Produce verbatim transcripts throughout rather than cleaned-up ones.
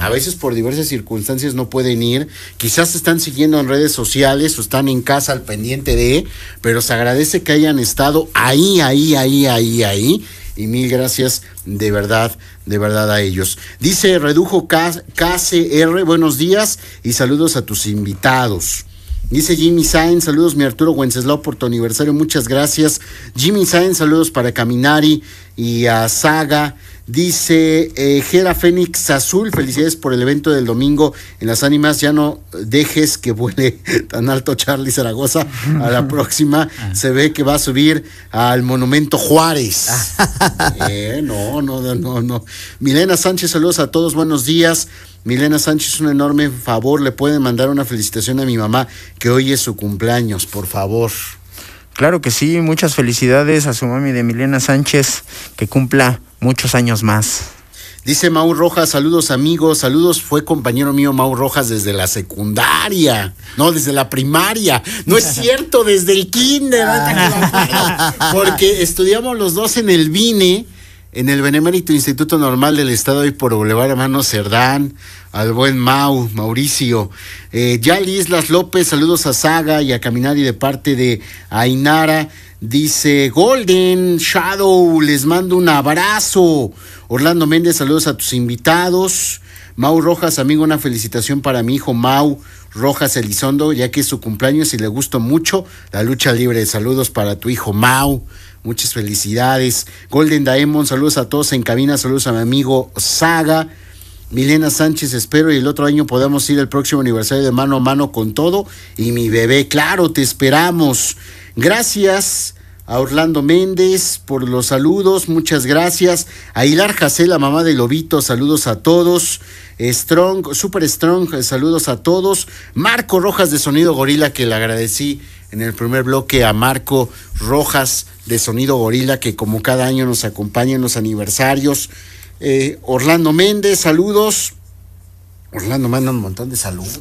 a veces por diversas circunstancias no pueden ir, quizás están siguiendo en redes sociales o están en casa al pendiente de, pero se agradece que hayan estado ahí, ahí, ahí, ahí, ahí, y mil gracias de verdad, de verdad a ellos. Dice Redujo K C R, buenos días y saludos a tus invitados. Dice Jimmy Sainz, saludos mi Arturo Wenceslao por tu aniversario, muchas gracias. Jimmy Sainz, saludos para Caminari y a Saga. Dice eh, Gera Fénix Azul, felicidades por el evento del domingo en Las Ánimas, ya no dejes que vuele tan alto Charly Zaragoza, a la próxima se ve que va a subir al Monumento Juárez. eh, no, no, no, no. Milena Sánchez, saludos a todos, buenos días. Milena Sánchez, un enorme favor, le pueden mandar una felicitación a mi mamá que hoy es su cumpleaños, por favor. Claro que sí, muchas felicidades a su mami de Milena Sánchez, que cumpla muchos años más. Dice Mau Rojas, saludos amigos, saludos, fue compañero mío Mau Rojas desde la secundaria, no, desde la primaria, no es cierto, desde el kinder, porque estudiamos los dos en el Vine, en el Benemérito Instituto Normal del Estado, y por Boulevard Hermano Cerdán, al buen Mau, Mauricio. Eh, Yali Islas López, saludos a Saga y a Caminari de parte de Ainara. Dice Golden Shadow, les mando un abrazo. Orlando Méndez, saludos a tus invitados. Mau Rojas, amigo, una felicitación para mi hijo Mau Rojas Elizondo, ya que es su cumpleaños y le gustó mucho la lucha libre. Saludos para tu hijo Mau. Muchas felicidades. Golden Daemon, saludos a todos en cabina, saludos a mi amigo Saga. Milena Sánchez, espero y el otro año podamos ir al próximo aniversario de Mano a Mano con todo y mi bebé. Claro, te esperamos. Gracias a Orlando Méndez por los saludos, muchas gracias. A Hilar Jacé, la mamá de Lobito, saludos a todos. Strong, Super Strong, saludos a todos. Marco Rojas de Sonido Gorila, que le agradecí en el primer bloque a Marco Rojas de Sonido Gorila, que como cada año nos acompaña en los aniversarios. Eh, Orlando Méndez, saludos. Orlando manda un montón de saludos.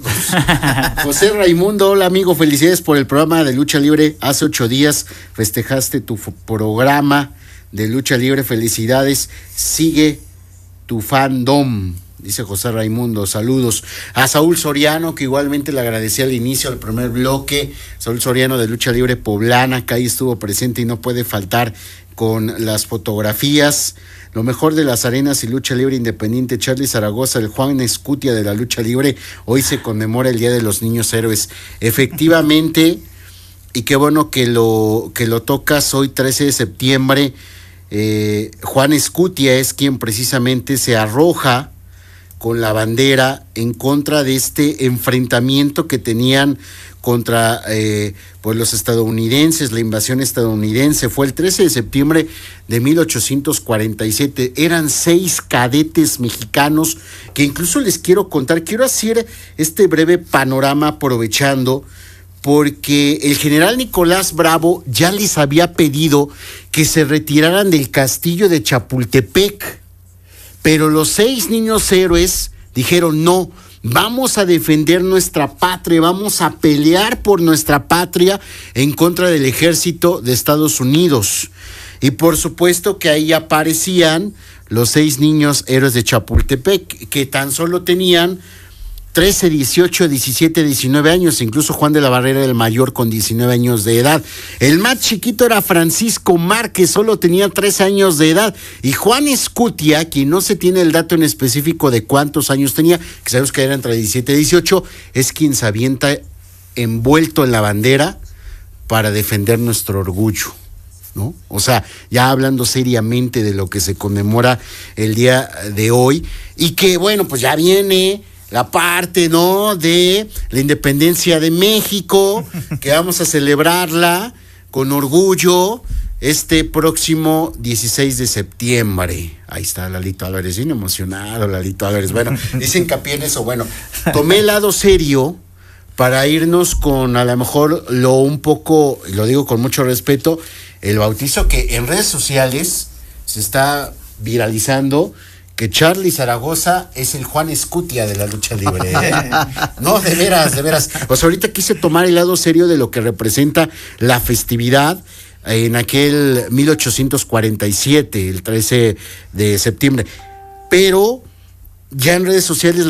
José Raimundo, hola amigo, felicidades por el programa de lucha libre. Hace ocho días festejaste tu f- programa de lucha libre, felicidades. Sigue tu fandom, dice José Raimundo, saludos. A Saúl Soriano, que igualmente le agradecí al inicio, al primer bloque. Saúl Soriano de Lucha Libre Poblana, que ahí estuvo presente y no puede faltar con las fotografías. Lo mejor de las arenas y lucha libre independiente, Charly Zaragoza, el Juan Escutia de la lucha libre. Hoy se conmemora el Día de los Niños Héroes. Efectivamente, y qué bueno que lo, que lo tocas hoy, trece de septiembre. Eh, Juan Escutia es quien precisamente se arroja con la bandera en contra de este enfrentamiento que tenían contra eh, pues los estadounidenses, la invasión estadounidense. Fue el trece de septiembre de mil ochocientos cuarenta y siete. Eran seis cadetes mexicanos que incluso les quiero contar, quiero hacer este breve panorama aprovechando, porque el general Nicolás Bravo ya les había pedido que se retiraran del castillo de Chapultepec, pero los seis niños héroes dijeron no, vamos a defender nuestra patria, vamos a pelear por nuestra patria en contra del ejército de Estados Unidos. Y por supuesto que ahí aparecían los seis niños héroes de Chapultepec, que tan solo tenían trece, dieciocho, diecisiete, diecinueve años, incluso Juan de la Barrera era el mayor con diecinueve años de edad. El más chiquito era Francisco Márquez, solo tenía trece años de edad. Y Juan Escutia, quien no se tiene el dato en específico de cuántos años tenía, que sabemos que era entre diecisiete y dieciocho, es quien se avienta envuelto en la bandera para defender nuestro orgullo, ¿no? O sea, ya hablando seriamente de lo que se conmemora el día de hoy, y que bueno, pues ya viene la parte, ¿no?, de la independencia de México, que vamos a celebrarla con orgullo este próximo dieciséis de septiembre. Ahí está Lalito Álvarez, bien emocionado Lalito Álvarez. Bueno, dice hincapié en eso. Bueno, tomé el lado serio para irnos con a lo mejor lo un poco, lo digo con mucho respeto, el bautizo que en redes sociales se está viralizando, que Charly Zaragoza es el Juan Escutia de la lucha libre, ¿eh? No, de veras, de veras. Pues ahorita quise tomar el lado serio de lo que representa la festividad en aquel mil ochocientos cuarenta y siete, el trece de septiembre. Pero ya en redes sociales